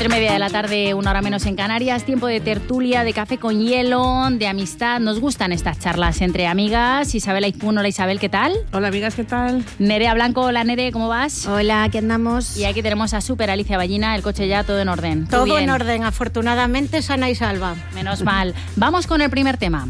7:30 de la tarde, 1 hora menos en Canarias, tiempo de tertulia, de café con hielo, de amistad. Nos gustan estas charlas entre amigas. Isabel Aizpún, hola Isabel, ¿qué tal? Hola amigas, ¿qué tal? Nerea Blanco, hola Nere, ¿cómo vas? Hola, aquí andamos. Y aquí tenemos a Super Alicia Ballina, el coche ya todo en orden. Todo bien? En orden, afortunadamente sana y salva. Menos mal. Vamos con el primer tema.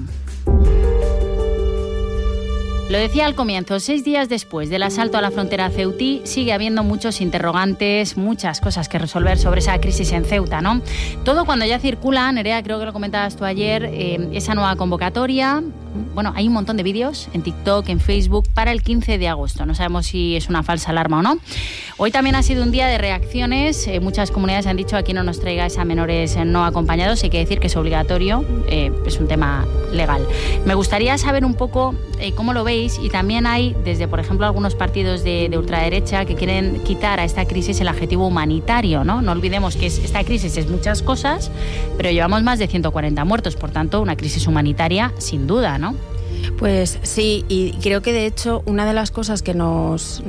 Lo decía al comienzo, 6 días después del asalto a la frontera ceutí, sigue habiendo muchos interrogantes, muchas cosas que resolver sobre esa crisis en Ceuta, ¿no? Todo cuando ya circula, Nerea, creo que lo comentabas tú ayer, esa nueva convocatoria. Bueno, hay un montón de vídeos en TikTok, en Facebook, para el 15 de agosto. No sabemos si es una falsa alarma o no. Hoy también ha sido un día de reacciones. Muchas comunidades han dicho aquí no nos traigáis a menores no acompañados. Hay que decir que es obligatorio, es un tema legal. Me gustaría saber un poco cómo lo veis, y también hay, desde por ejemplo algunos partidos de ultraderecha que quieren quitar a esta crisis el adjetivo humanitario, ¿no? No olvidemos que esta crisis es muchas cosas, pero llevamos más de 140 muertos, por tanto una crisis humanitaria sin duda, ¿no? Pues sí, y creo que de hecho una de las cosas que nos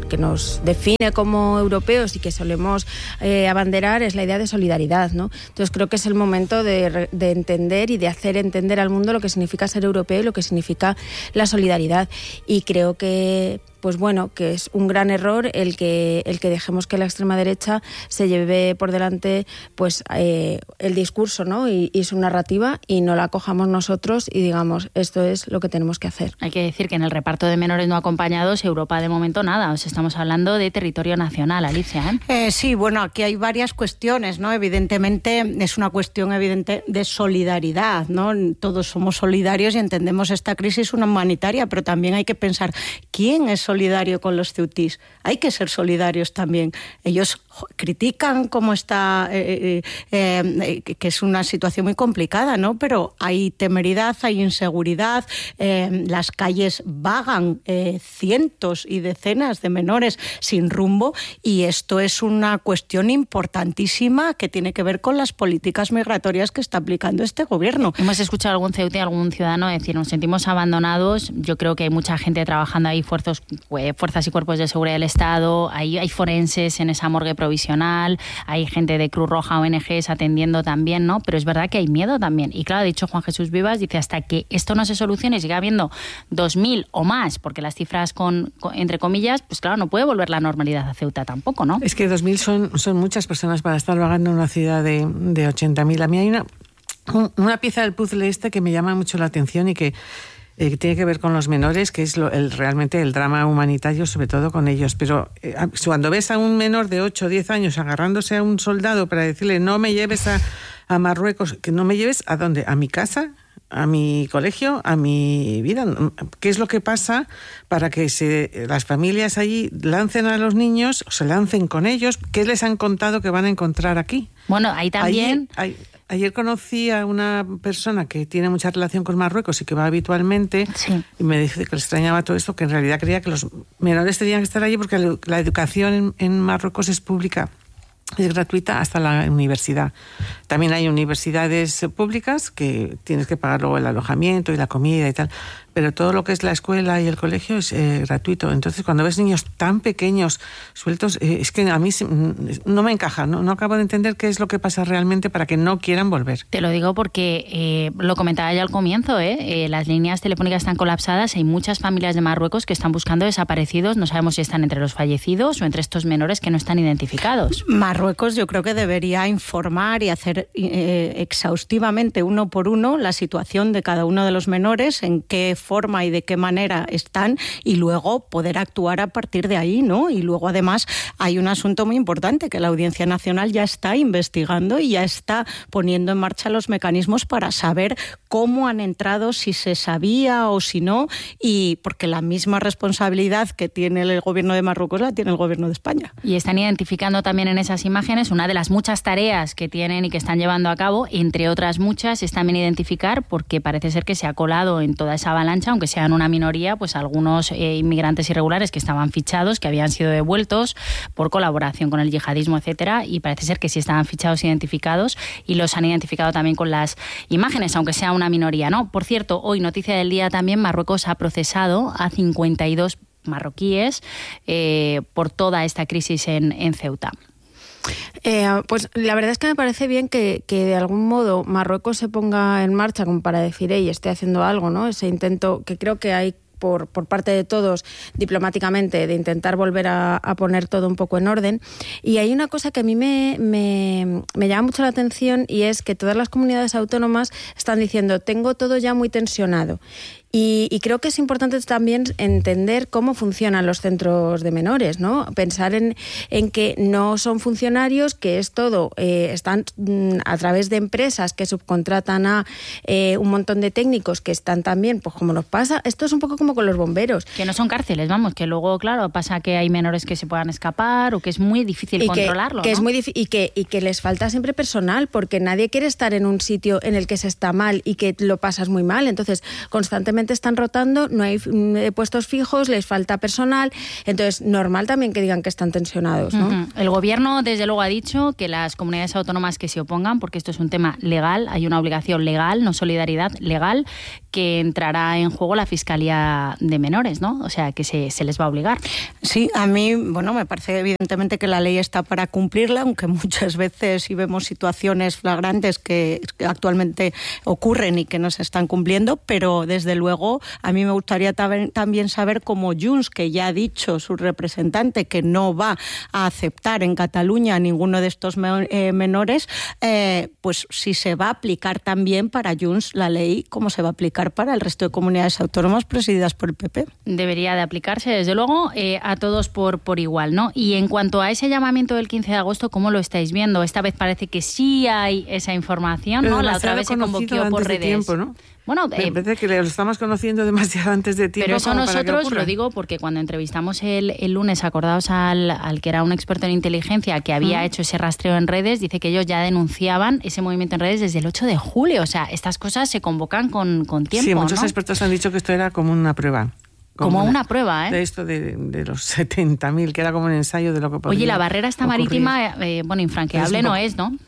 define como europeos y que solemos abanderar es la idea de solidaridad, ¿no? Entonces creo que es el momento de entender y de hacer entender al mundo lo que significa ser europeo y lo que significa la solidaridad. Y creo que pues bueno, que es un gran error el que dejemos que la extrema derecha se lleve por delante pues el discurso, ¿no? y su narrativa, y no la cojamos nosotros y digamos, esto es lo que tenemos que hacer. Hay que decir que en el reparto de menores no acompañados, Europa de momento nada, o sea, estamos hablando de territorio nacional, Alicia, ¿eh? Sí, bueno, aquí hay varias cuestiones, ¿no? Evidentemente es una cuestión evidente de solidaridad, ¿no? Todos somos solidarios y entendemos esta crisis humanitaria, pero también hay que pensar quién es solidario con los ceutís. Hay que ser solidarios también. Ellos critican cómo está, que es una situación muy complicada, ¿no? Pero hay temeridad, hay inseguridad, las calles vagan cientos y decenas de menores sin rumbo, y esto es una cuestión importantísima que tiene que ver con las políticas migratorias que está aplicando este gobierno. Hemos escuchado a algún ceutí, algún ciudadano decir, nos sentimos abandonados. Yo creo que hay mucha gente trabajando ahí, fuerzas y cuerpos de seguridad del Estado, hay forenses en esa morgue provisional, hay gente de Cruz Roja, ONGs atendiendo también, ¿no? Pero es verdad que hay miedo también. Y claro, ha dicho Juan Jesús Vivas, dice, hasta que esto no se solucione y siga habiendo 2.000 o más, porque las cifras entre comillas, pues claro, no puede volver la normalidad a Ceuta tampoco, ¿no? Es que 2.000 son muchas personas para estar vagando en una ciudad de 80.000. A mí hay una pieza del puzzle que me llama mucho la atención y que tiene que ver con los menores, que es realmente el drama humanitario, sobre todo con ellos. Pero cuando ves a un menor de 8 o 10 años agarrándose a un soldado para decirle no me lleves a Marruecos, que no me lleves ¿a dónde? ¿A mi casa? ¿A mi colegio? ¿A mi vida? ¿Qué es lo que pasa para que las familias allí lancen a los niños, o se lancen con ellos? ¿Qué les han contado que van a encontrar aquí? Bueno, ahí también... Ayer conocí a una persona que tiene mucha relación con Marruecos y que va habitualmente, sí, y me dice que le extrañaba todo esto, que en realidad creía que los menores tenían que estar allí porque la educación en Marruecos es pública, es gratuita hasta la universidad. También hay universidades públicas que tienes que pagar luego el alojamiento y la comida y tal, pero todo lo que es la escuela y el colegio es gratuito. Entonces, cuando ves niños tan pequeños sueltos, es que a mí no me encaja, no acabo de entender qué es lo que pasa realmente para que no quieran volver. Te lo digo porque lo comentaba ya al comienzo, las líneas telefónicas están colapsadas, hay muchas familias de Marruecos que están buscando desaparecidos, no sabemos si están entre los fallecidos o entre estos menores que no están identificados. Marruecos yo creo que debería informar y hacer exhaustivamente, uno por uno, la situación de cada uno de los menores, en qué forma y de qué manera están, y luego poder actuar a partir de ahí, ¿no? Y luego además hay un asunto muy importante, que la Audiencia Nacional ya está investigando y ya está poniendo en marcha los mecanismos para saber cómo han entrado, si se sabía o si no, y porque la misma responsabilidad que tiene el gobierno de Marruecos la tiene el gobierno de España. Y están identificando también en esas imágenes, una de las muchas tareas que tienen y que están llevando a cabo, entre otras muchas, es también identificar, porque parece ser que se ha colado en toda esa avalancha, aunque sean una minoría, pues algunos inmigrantes irregulares que estaban fichados, que habían sido devueltos por colaboración con el yihadismo, etcétera, y parece ser que sí estaban fichados, identificados, y los han identificado también con las imágenes, aunque sea una minoría, ¿no? Por cierto, hoy, noticia del día también, Marruecos ha procesado a 52 marroquíes por toda esta crisis en Ceuta. Pues la verdad es que me parece bien que de algún modo Marruecos se ponga en marcha como para decir, estoy haciendo algo, ¿no? Ese intento que creo que hay por parte de todos diplomáticamente de intentar volver a poner todo un poco en orden. Y hay una cosa que a mí me llama mucho la atención, y es que todas las comunidades autónomas están diciendo, tengo todo ya muy tensionado. Y creo que es importante también entender cómo funcionan los centros de menores, ¿no? Pensar en que no son funcionarios, que es todo, están a través de empresas que subcontratan a un montón de técnicos que están también, pues como nos pasa, esto es un poco como con los bomberos. Que no son cárceles, vamos, que luego, claro, pasa que hay menores que se puedan escapar o que es muy difícil controlarlo, que ¿no? Es muy difícil y que les falta siempre personal, porque nadie quiere estar en un sitio en el que se está mal y que lo pasas muy mal. Entonces, constantemente están rotando, no hay puestos fijos, les falta personal, entonces normal también que digan que están tensionados, ¿no? Uh-huh. El gobierno desde luego ha dicho que las comunidades autónomas que se opongan, porque esto es un tema legal, hay una obligación legal, no solidaridad legal, que entrará en juego la Fiscalía de Menores, ¿no? O sea, que se les va a obligar. Sí, a mí, me parece evidentemente que la ley está para cumplirla, aunque muchas veces sí vemos situaciones flagrantes que actualmente ocurren y que no se están cumpliendo, pero desde luego a mí me gustaría también saber cómo Junts, que ya ha dicho su representante que no va a aceptar en Cataluña a ninguno de estos menores, pues si se va a aplicar también para Junts la ley, como se va a aplicar para el resto de comunidades autónomas presididas por el PP. Debería de aplicarse, desde luego, a todos por igual, ¿no? Y en cuanto a ese llamamiento del 15 de agosto, ¿cómo lo estáis viendo? Esta vez parece que sí hay esa información, ¿no? La otra vez se convocó por redes. Tiempo, ¿no? Bueno, me parece que lo estamos conociendo demasiado antes de tiempo. Pero eso nosotros lo digo porque cuando entrevistamos el lunes, acordaos al que era un experto en inteligencia que había hecho ese rastreo en redes, dice que ellos ya denunciaban ese movimiento en redes desde el 8 de julio. O sea, estas cosas se convocan con tiempo. Sí, muchos ¿no? expertos han dicho que esto era como una prueba. Como una prueba, ¿eh? De esto de los 70.000, que era como un ensayo de lo que podría. Oye, la barrera esta marítima, infranqueable no es, ¿no?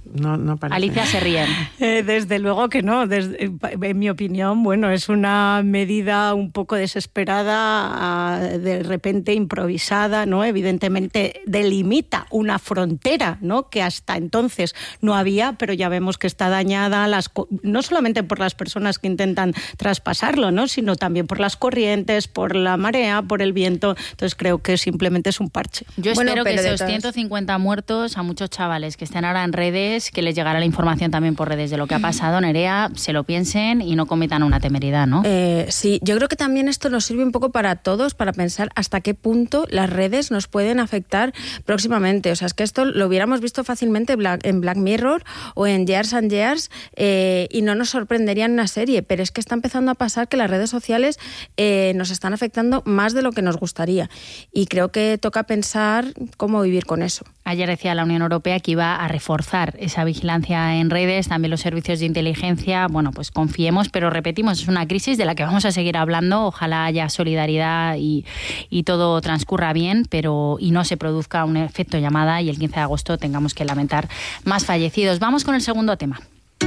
No parece. Alicia se ríe. Desde luego que no. En mi opinión, es una medida un poco desesperada, de repente improvisada, ¿no? Evidentemente delimita una frontera, ¿no? Que hasta entonces no había, pero ya vemos que está dañada, no solamente por las personas que intentan traspasarlo, ¿no? Sino también por las corrientes, por la marea, por el viento. Entonces creo que simplemente es un parche. Yo espero que esos 150 muertos, a muchos chavales que estén ahora en redes, que les llegará la información también por redes de lo que ha pasado, Nerea, se lo piensen y no cometan una temeridad, ¿no? Sí, yo creo que también esto nos sirve un poco para todos, para pensar hasta qué punto las redes nos pueden afectar próximamente. O sea, es que esto lo hubiéramos visto fácilmente en Black Mirror o en Years and Years y no nos sorprendería en una serie, pero es que está empezando a pasar que las redes sociales nos están afectando más de lo que nos gustaría. Y creo que toca pensar cómo vivir con eso. Ayer decía la Unión Europea que iba a reforzar esa vigilancia en redes, también los servicios de inteligencia. Bueno, pues confiemos, pero repetimos, es una crisis de la que vamos a seguir hablando. Ojalá haya solidaridad y todo transcurra bien, y no se produzca un efecto llamada y el 15 de agosto tengamos que lamentar más fallecidos. Vamos con el segundo tema.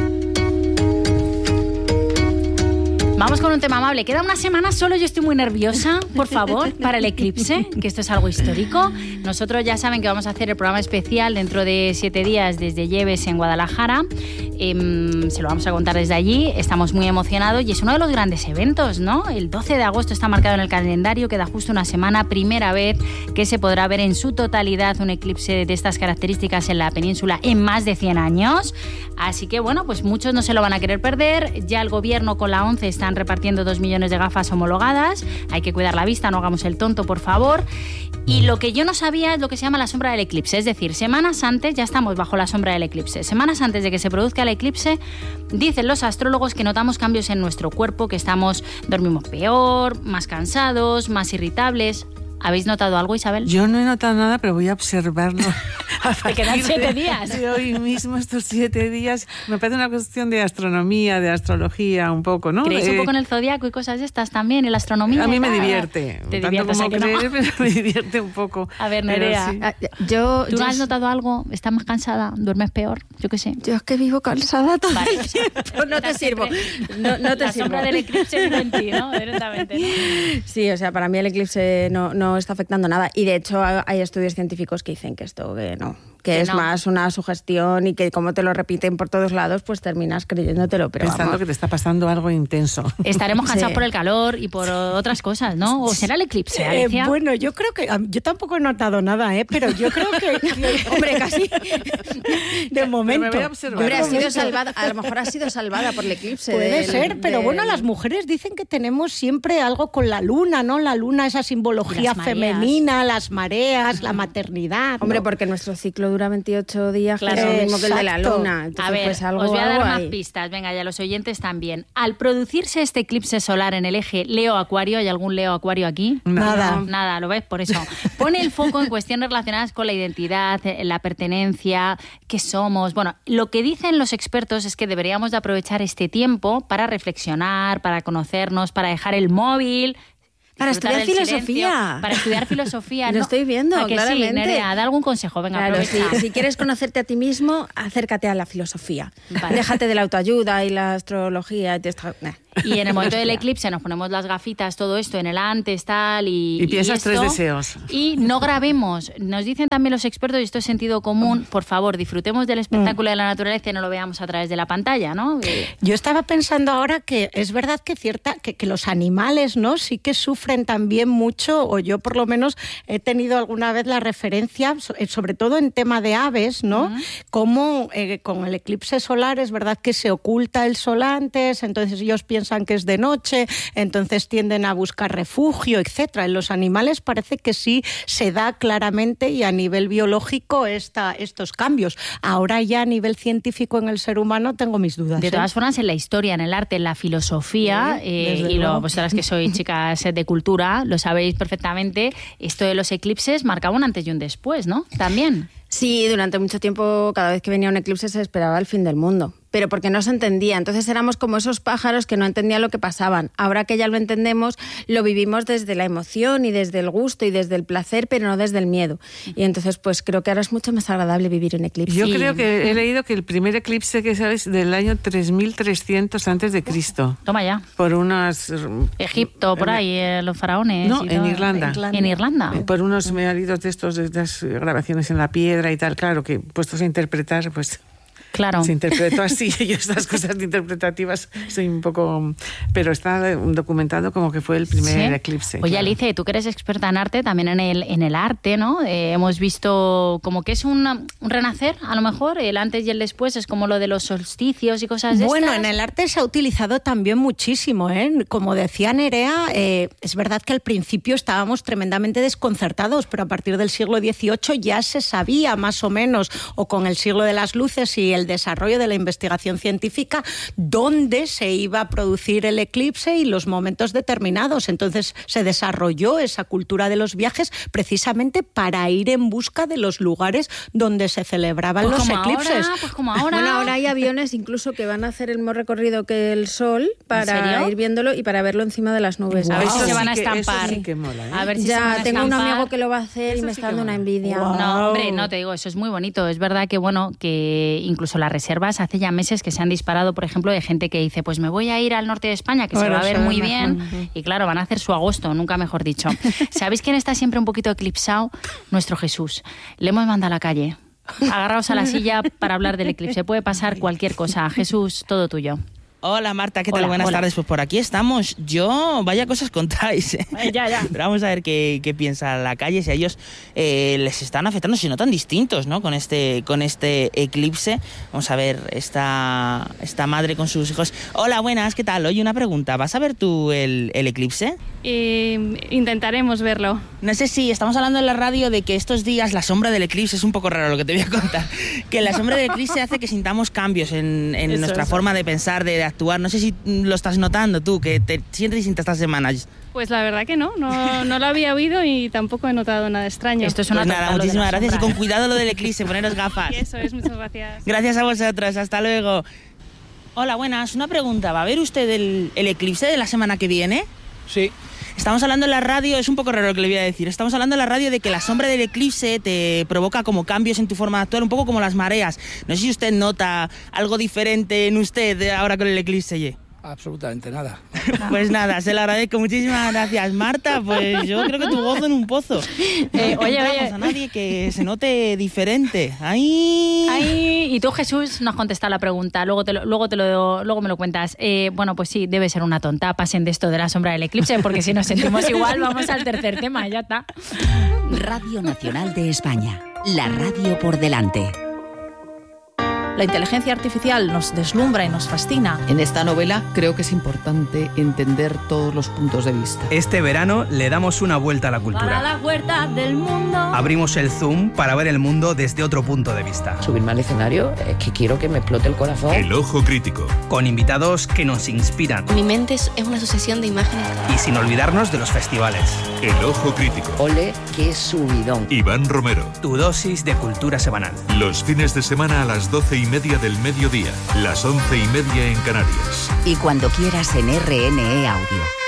Vamos con un tema amable. Queda una semana solo, yo estoy muy nerviosa, por favor, para el eclipse, que esto es algo histórico. Nosotros ya saben que vamos a hacer el programa especial dentro de 7 días desde Lleves en Guadalajara. Se lo vamos a contar desde allí. Estamos muy emocionados y es uno de los grandes eventos, ¿no? El 12 de agosto está marcado en el calendario, queda justo una semana, primera vez que se podrá ver en su totalidad un eclipse de estas características en la península en más de 100 años. Así que, pues muchos no se lo van a querer perder. Ya el gobierno con la ONCE están repartiendo 2 millones de gafas homologadas. Hay que cuidar la vista, no hagamos el tonto, por favor. Y lo que yo no sabía es lo que se llama la sombra del eclipse. Es decir, semanas antes, ya estamos bajo la sombra del eclipse. Semanas antes de que se produzca el eclipse, dicen los astrólogos que notamos cambios en nuestro cuerpo, que dormimos peor, más cansados, más irritables. ¿Habéis notado algo, Isabel? Yo no he notado nada, pero voy a observarlo. Te quedan 7 días. De hoy mismo, estos 7 días. Me parece una cuestión de astronomía, de astrología, un poco, ¿no? ¿Creéis un poco en el zodiaco y cosas de estas también, en la astronomía? A mí me divierte. Te tanto divierte, como creer, no. pero me divierte un poco. A ver, Nerea, sí. ¿tú has notado algo? ¿Estás más cansada? ¿Duermes peor? Yo qué sé. Yo es que vivo cansada todo el tiempo. No te sirvo. No te la sirvo. sombra del eclipse vive en ti, ¿no? Directamente, ¿no? Sí, o sea, para mí el eclipse no está afectando nada. Y de hecho hay estudios científicos que dicen que esto que es más una sugestión y que como te lo repiten por todos lados, pues terminas creyéndotelo. Pero pensando que te está pasando algo intenso. Estaremos cansados por el calor y por otras cosas, ¿no? ¿O será el eclipse, Alicia? Bueno, yo creo que... Yo tampoco he notado nada, pero yo creo que hombre, casi. De momento. Pero me voy a observar. Hombre, ha sido salvada, a lo mejor ha sido salvada por el eclipse. Puede ser, pero bueno, las mujeres dicen que tenemos siempre algo con la luna, ¿no? La luna, esa simbología femenina, las mareas, la maternidad, ¿no? Hombre, porque nuestro ciclo dura 28 días, claro, que es lo mismo que el de la luna. Entonces, a ver, pues algo, os voy a dar más ahí. pistas. Venga, ya los oyentes también. Al producirse este eclipse solar en el eje Leo-Acuario, ¿hay algún Leo-Acuario aquí? Nada. Nada, ¿lo ves? Por eso. Pone el foco en cuestiones relacionadas con la identidad, la pertenencia, qué somos. Bueno, lo que dicen los expertos es que deberíamos de aprovechar este tiempo para reflexionar, para conocernos, para dejar el móvil... Para estudiar filosofía. Para estudiar filosofía. Lo estoy viendo, ¿A que claramente. Sí, Nerea, da algún consejo, venga, claro, aprovecha. si quieres conocerte a ti mismo, acércate a la filosofía. Vale. Déjate de la autoayuda y la astrología. Y en el momento del eclipse nos ponemos las gafitas, todo esto en el antes, tal, y piensas esto, 3 deseos. Y no grabemos. Nos dicen también los expertos, y esto es sentido común, por favor, disfrutemos del espectáculo de la naturaleza y no lo veamos a través de la pantalla, ¿no? Yo estaba pensando ahora que es verdad que los animales, ¿no? Sí que sufren también mucho, o yo por lo menos he tenido alguna vez la referencia, sobre todo en tema de aves, ¿no? Como con el eclipse solar es verdad que se oculta el sol antes, entonces ellos piensan que es de noche, entonces tienden a buscar refugio, etcétera. En los animales parece que sí se da claramente y a nivel biológico estos cambios. Ahora ya a nivel científico en el ser humano tengo mis dudas. De todas formas, en la historia, en el arte, en la filosofía, vosotras que sois chicas de cultura, lo sabéis perfectamente, esto de los eclipses marcaba un antes y un después, ¿no? También. Sí, durante mucho tiempo, cada vez que venía un eclipse se esperaba el fin del mundo, pero porque no se entendía. Entonces éramos como esos pájaros que no entendían lo que pasaban. Ahora que ya lo entendemos, lo vivimos desde la emoción y desde el gusto y desde el placer, pero no desde el miedo. Y entonces, pues creo que ahora es mucho más agradable vivir un eclipse. Yo creo que he leído que el primer eclipse que sabes del año 3300 antes de Cristo. Toma ya. Por unas... Egipto, por ahí, los faraones. No, en Irlanda. En Irlanda. Por unos meadidos de estas grabaciones en la piedra y tal, claro, que puestos a interpretar, pues... Claro. Se interpretó así. Yo estas cosas interpretativas soy un poco... Pero está documentado como que fue el primer eclipse. Oye, claro. Alicia, tú que eres experta en arte, también en el arte, ¿no? Hemos visto como que es un renacer, a lo mejor, el antes y el después, es como lo de los solsticios y cosas de Bueno, estas. en el arte se ha utilizado también muchísimo, ¿eh? Como decía Nerea, es verdad que al principio estábamos tremendamente desconcertados, pero a partir del siglo XVIII ya se sabía más o menos, o con el siglo de las luces y el desarrollo de la investigación científica, dónde se iba a producir el eclipse y los momentos determinados. Entonces se desarrolló esa cultura de los viajes precisamente para ir en busca de los lugares donde se celebraban los eclipses. Pues como ahora. Bueno, ahora hay aviones incluso que van a hacer el mismo recorrido que el Sol para ir viéndolo y para verlo encima de las nubes. A ver si Eso se van a sí que- estampar. eso sí que mola, ¿eh? A ver si se van Ya, a tengo un estampar. amigo que lo va a hacer y me está dando una envidia. No, hombre, no te digo, eso es muy bonito. Es verdad que, bueno, que incluso las reservas hace ya meses que se han disparado, por ejemplo, de gente que dice, pues me voy a ir al norte de España, que se va a ver muy bien. Y claro, van a hacer su agosto, nunca mejor dicho. ¿Sabéis quién está siempre un poquito eclipsado? Nuestro Jesús. Le hemos mandado a la calle. Agarraos a la silla para hablar del eclipse. Puede pasar cualquier cosa. Jesús, todo tuyo. Hola Marta, ¿qué tal? Hola, Buenas hola. tardes. Pues por aquí estamos. Vaya cosas contáis. Ya. Pero vamos a ver qué piensa la calle, si a ellos les están afectando, si no tan distintos, ¿no? Con este eclipse. Vamos a ver esta madre con sus hijos. Hola, buenas, ¿qué tal? Oye, una pregunta. ¿Vas a ver tú el eclipse? Intentaremos verlo. No sé si estamos hablando en la radio de que estos días la sombra del eclipse, es un poco raro lo que te voy a contar, que la sombra del eclipse hace que sintamos cambios en nuestra forma de pensar, de actuar. No sé si lo estás notando tú, que te sientes distinta estas semanas. Pues la verdad que no lo había oído y tampoco he notado nada extraño. Esto es una Pues nada, tonta, lo de muchísimas la gracias y sombra, con cuidado lo del eclipse, poneros gafas. Y eso es, muchas gracias. Gracias a vosotros, hasta luego. Hola, buenas, una pregunta. ¿Va a ver usted el eclipse de la semana que viene? Sí. Estamos hablando en la radio, es un poco raro lo que le voy a decir, estamos hablando en la radio de que la sombra del eclipse te provoca como cambios en tu forma de actuar, un poco como las mareas. No sé si usted nota algo diferente en usted ahora con el eclipse, ye. Absolutamente nada. Pues nada, se lo agradezco. Muchísimas gracias, Marta. Pues yo creo que tu gozo en un pozo. No encontramos a nadie que se note diferente. ¡Ay! Y tú, Jesús, no has contestado la pregunta. Luego me lo cuentas. Bueno, pues sí, debe ser una tonta. Pasen de esto de la sombra del eclipse, porque si nos sentimos igual, vamos al tercer tema. Ya está. Radio Nacional de España. La radio por delante. La inteligencia artificial nos deslumbra y nos fascina. En esta novela creo que es importante entender todos los puntos de vista. Este verano le damos una vuelta a la cultura. Para la vuelta del mundo. Abrimos el Zoom para ver el mundo desde otro punto de vista. Subirme al escenario es que quiero que me explote el corazón. El Ojo Crítico. Con invitados que nos inspiran. Mi mente es una sucesión de imágenes. Y sin olvidarnos de los festivales. El Ojo Crítico. Ole, qué subidón. Iván Romero. Tu dosis de cultura semanal. Los fines de semana a las 12:30 del mediodía, las 11:30 en Canarias. Y cuando quieras en RNE Audio.